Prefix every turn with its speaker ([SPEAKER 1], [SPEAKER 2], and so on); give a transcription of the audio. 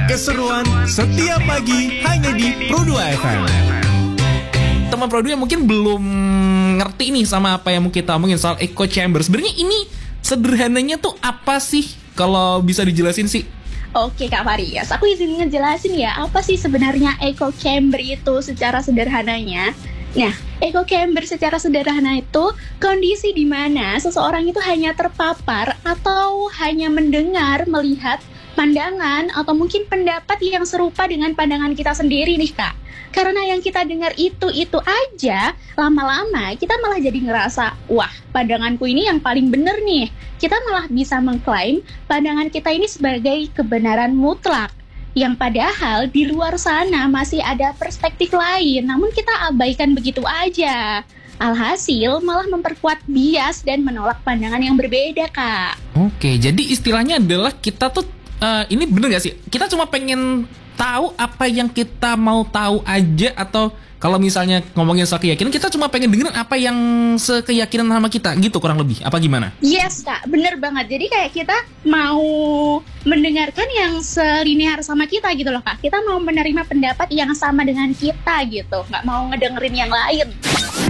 [SPEAKER 1] Keseruan setiap pagi hanya di Pro 2 FM.
[SPEAKER 2] Teman Pro 2 yang mungkin belum ngerti nih sama apa yang mau kita omongin soal echo chamber. Sebenarnya ini sederhananya tuh apa sih? Kalau bisa dijelasin sih.
[SPEAKER 3] Oke Kak Farias, aku izin ngejelasin ya, apa sih sebenarnya echo chamber itu secara sederhananya. Nah, echo chamber secara sederhana itu kondisi di mana seseorang itu hanya terpapar atau hanya mendengar, melihat pandangan atau mungkin pendapat yang serupa dengan pandangan kita sendiri nih Kak. Karena yang kita dengar itu aja, lama-lama kita malah jadi ngerasa, wah pandanganku ini yang paling bener nih. Kita malah bisa mengklaim pandangan kita ini sebagai kebenaran mutlak. Yang padahal di luar sana masih ada perspektif lain, namun kita abaikan begitu aja. Alhasil malah memperkuat bias dan menolak pandangan yang berbeda Kak.
[SPEAKER 2] Oke, jadi istilahnya adalah kita tuh, ini bener gak sih? Kita cuma pengen tahu apa yang kita mau tahu aja, atau kalau misalnya ngomongin soal keyakinan, kita cuma pengen dengerin apa yang sekeyakinan sama kita gitu, kurang lebih apa gimana?
[SPEAKER 3] Yes Kak, bener banget. Jadi kayak kita mau mendengarkan yang selinear sama kita gitu loh Kak. Kita mau menerima pendapat yang sama dengan kita gitu, nggak mau ngedengerin yang lain.